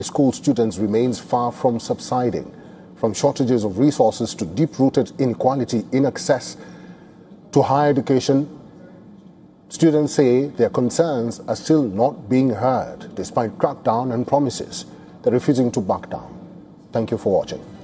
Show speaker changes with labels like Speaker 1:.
Speaker 1: School students remains far from subsiding. From shortages of resources to deep-rooted inequality in access to higher education, students say their concerns are still not being heard despite crackdown and promises. They're refusing to back down. Thank you for watching.